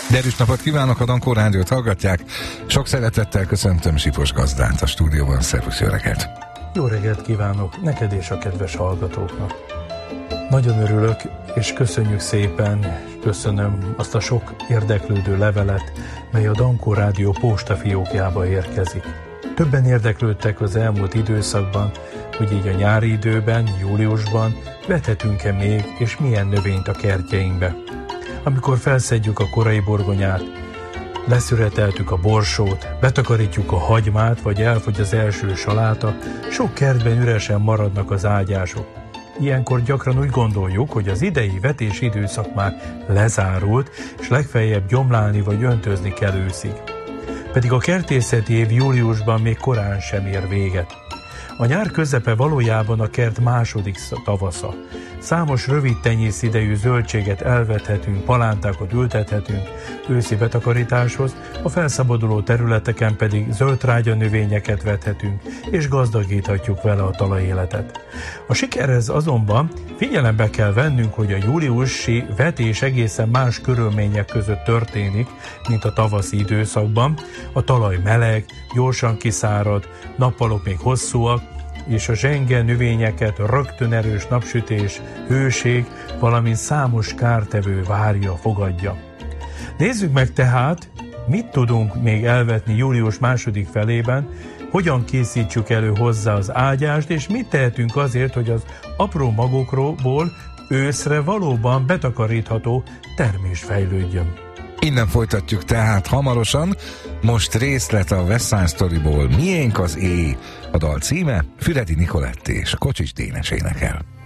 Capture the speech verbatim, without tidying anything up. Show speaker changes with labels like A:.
A: Derűs napot kívánok, a Dankó Rádiót hallgatják. Sok szeretettel köszöntöm Sipos gazdát a stúdióban. Szervusz, jó reggelt!
B: Jó reggelt kívánok neked és a kedves hallgatóknak. Nagyon örülök, és köszönjük szépen, köszönöm azt a sok érdeklődő levelet, mely a Dankó Rádió postafiókjába érkezik. Többen érdeklődtek az elmúlt időszakban, hogy így a nyári időben, júliusban vethetünk-e még, és milyen növényt a kertjeinkbe. Amikor felszedjük a korai borgonyát, leszüreteltük a borsót, betakarítjuk a hagymát, vagy elfogy az első saláta, sok kertben üresen maradnak az ágyások. Ilyenkor gyakran úgy gondoljuk, hogy az idei vetési időszak már lezárult, és legfeljebb gyomlálni vagy öntözni kell őszig. Pedig a kertészeti év júliusban még korán sem ér véget. A nyár közepe valójában a kert második tavasza. Számos rövid tenyész idejű zöldséget elvethetünk, palántákat ültethetünk őszi betakarításhoz, a felszabaduló területeken pedig zöldtrágya növényeket vethetünk, és gazdagíthatjuk vele a talajéletet. A sikerhez azonban figyelembe kell vennünk, hogy a júliusi vetés egészen más körülmények között történik, mint a tavaszi időszakban. A talaj meleg, gyorsan kiszárad, nappalok még hosszúak, és a zsenge növényeket rögtön erős napsütés, hőség, valamint számos kártevő várja, fogadja. Nézzük meg tehát, mit tudunk még elvetni július második felében, hogyan készítsük elő hozzá az ágyást, és mit tehetünk azért, hogy az apró magokról őszre valóban betakarítható termés fejlődjön.
A: Innen folytatjuk tehát hamarosan. Most részlet a West Side Storyból. Miénk az éj? A dal címe Füredi Nicoletti és Kocsis Dénes énekel.